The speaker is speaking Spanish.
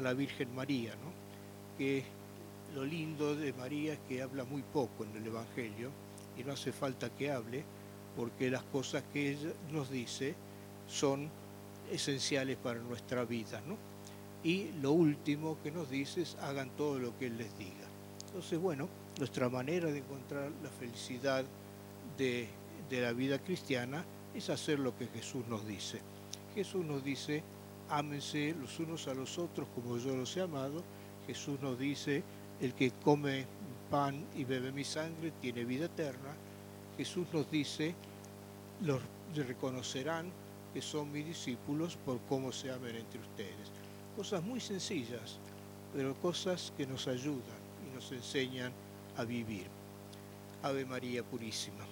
a la Virgen María, ¿no? Que lo lindo de María es que habla muy poco en el Evangelio y no hace falta que hable porque las cosas que ella nos dice son esenciales para nuestra vida, ¿no? Y lo último que nos dice es hagan todo lo que Él les diga. Entonces, bueno, nuestra manera de encontrar la felicidad de la vida cristiana es hacer lo que Jesús nos dice. Jesús nos dice, ámense los unos a los otros como yo los he amado. Jesús nos dice, el que come pan y bebe mi sangre tiene vida eterna. Jesús nos dice, los reconocerán que son mis discípulos por cómo se amen entre ustedes. Cosas muy sencillas, pero cosas que nos ayudan y nos enseñan a vivir. Ave María Purísima.